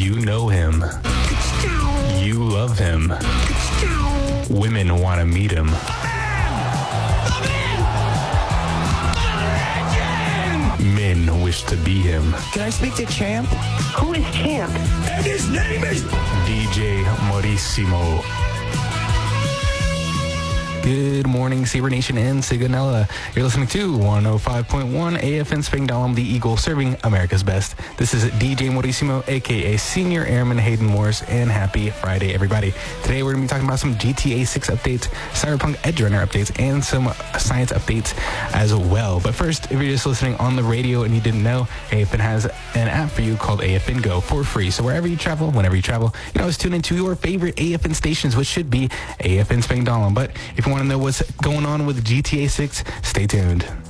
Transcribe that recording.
You know him. You love him. Women want to meet him. Men wish to be him. Can I speak to Champ? Who is Champ? And his name is DJ Maurissimo. Good morning, Sabre Nation and Sigonella. You're listening to 105.1 AFN Spangdahlem, the Eagle, serving America's best. This is DJ Maurissimo, a.k.a. Senior Airman Hayden Morris, and happy Friday, everybody. Today, we're going to be talking about some GTA 6 updates, Cyberpunk Edge Runner updates, and some science updates as well. But first, if you're just listening on the radio and you didn't know, AFN has an app for you called AFN Go for free. So wherever you travel, whenever you travel, you can always tune into your favorite AFN stations, which should be AFN Spangdahlem. But if you want to know what's going on with GTA 6, stay tuned.